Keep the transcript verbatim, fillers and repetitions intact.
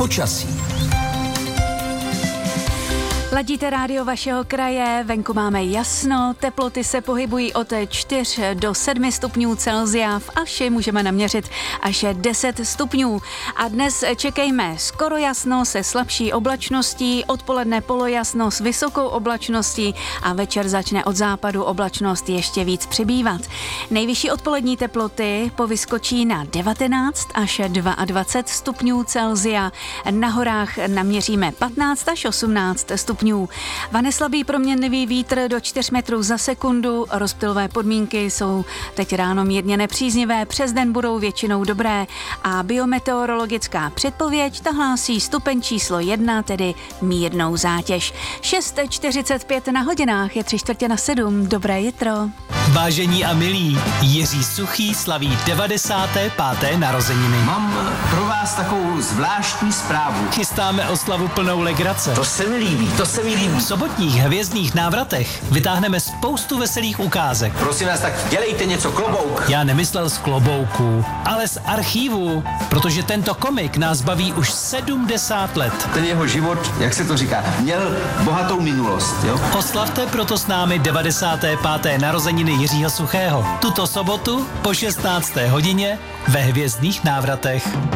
Počasí. Ladíte rádio vašeho kraje, venku máme jasno, teploty se pohybují od čtyř do sedmi stupňů Celsia, v Aši můžeme naměřit až deset stupňů. A dnes čekejme skoro jasno se slabší oblačností, odpoledne polojasno s vysokou oblačností a večer začne od západu oblačnost ještě víc přibývat. Nejvyšší odpolední teploty povyskočí na devatenáct až dvacet dva stupňů Celsia, na horách naměříme patnáct až osmnáct stupňů. Vane slabý proměnlivý vítr do čtyř metrů za sekundu, rozptylové podmínky jsou teď ráno mírně nepříznivé, přes den budou většinou dobré a biometeorologická předpověď ta hlásí stupeň číslo jedna, tedy mírnou zátěž. šest čtyřicet pět na hodinách, je tři čtvrtě na sedm, dobré jitro. Vážení a milí, Jiří Suchý slaví devadesáté páté narozeniny. Mám pro vás takovou zvláštní zprávu. Chystáme oslavu plnou legrace. To se mi líbí, to se mi líbí. V sobotních hvězdných návratech vytáhneme spoustu veselých ukázek. Prosím vás, tak dělejte něco, klobouk. Já nemyslel z klobouku, ale z archívu, protože tento komik nás baví už sedmdesát let. Ten jeho život, jak se to říká, měl bohatou minulost, jo? Oslavte proto s námi devadesáté páté narozeniny Jiřího Suchého. Tuto sobotu po šestnácté hodině ve hvězdných návratech.